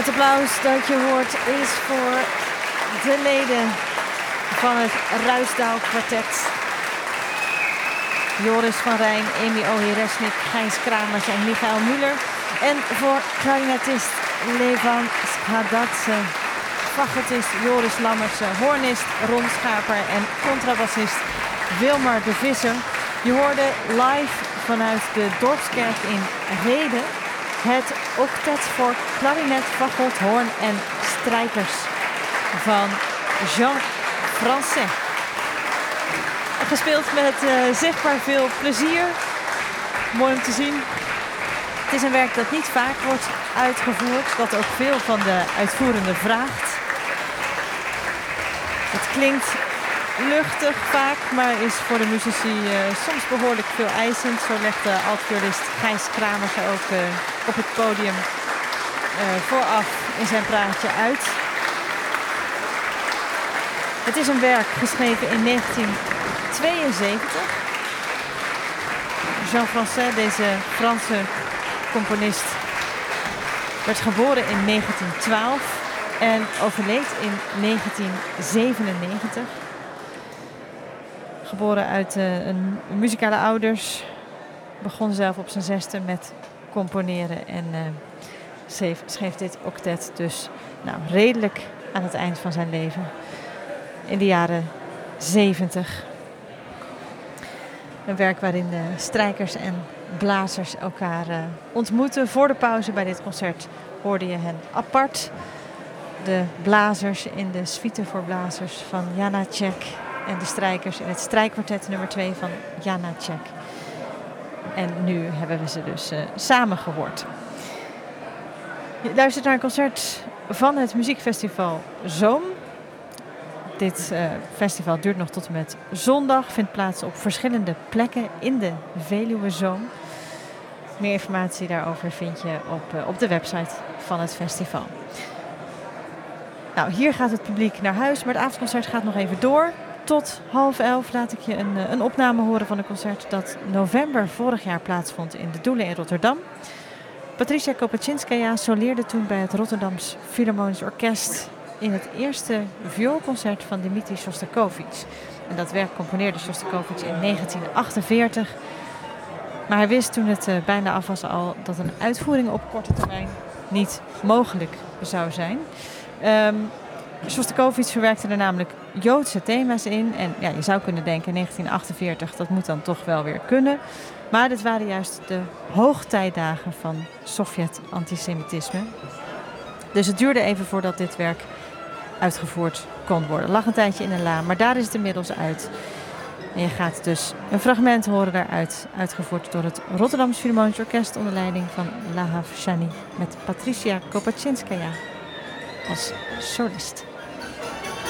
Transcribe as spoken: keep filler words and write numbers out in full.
Het applaus dat je hoort is voor de leden van het Ruisdael Kwartet. Joris van Rijn, Amy Ohiresnik, Gijs Kramers en Michael Muller. En voor klarinetist Levan Skadadze, fagottist Joris Lammersen, hoornist Ron Schaper en contrabassist Wilmar de Visser. Je hoorde live vanuit de Dorpskerk in Rheden het octet voor klarinet, fagot, hoorn en strijkers van Jean Francais. Gespeeld met uh, zichtbaar veel plezier. Mooi om te zien. Het is een werk dat niet vaak wordt uitgevoerd, dat ook veel van de uitvoerende vraagt. Het klinkt luchtig vaak, maar is voor de muzici uh, soms behoorlijk veel eisend. Zo legt de altviolist Gijs Kramers ook uh, op het podium uh, vooraf in zijn praatje uit. Het is een werk geschreven in negentien tweeënzeventig. Jean Francais, deze Franse componist, werd geboren in negentien twaalf en overleed in negentien zevenennegentig. Geboren uit uh, een, een muzikale ouders, begon zelf op zijn zesde met componeren en uh, schreef, schreef dit octet dus nou, redelijk aan het eind van zijn leven, in de jaren zeventig. Een werk waarin de strijkers en blazers elkaar uh, ontmoeten. Voor de pauze bij dit concert hoorde je hen apart. De blazers in de suite voor blazers van Janáček en de strijkers in het strijkkwartet nummer twee van Janáček. En nu hebben we ze dus uh, samen gehoord. Je luistert naar een concert van het muziekfestival Zoom. Dit uh, festival duurt nog tot en met zondag. Vindt plaats op verschillende plekken in de Veluwe Zoom. Meer informatie daarover vind je op, uh, op de website van het festival. Nou, hier gaat het publiek naar huis, maar het avondconcert gaat nog even door. Tot half elf laat ik je een, een opname horen van een concert dat november vorig jaar plaatsvond in de Doelen in Rotterdam. Patricia Kopaczinskaja soleerde toen bij het Rotterdams Philharmonisch Orkest in het eerste vioolconcert van Dmitri Shostakovich. En dat werk componeerde Shostakovich in negentien achtenveertig. Maar hij wist toen het uh, bijna af was al dat een uitvoering op korte termijn niet mogelijk zou zijn. Um, Shostakovich verwerkte er namelijk Joodse thema's in. En ja, je zou kunnen denken, negentien achtenveertig, dat moet dan toch wel weer kunnen. Maar dit waren juist de hoogtijdagen van Sovjet-antisemitisme. Dus het duurde even voordat dit werk uitgevoerd kon worden. Lag een tijdje in een la, maar daar is het inmiddels uit. En je gaat dus een fragment horen daaruit, uitgevoerd door het Rotterdams Philharmonisch Orkest onder leiding van Lahav Shani met Patricia Kopaczinskaja als solist.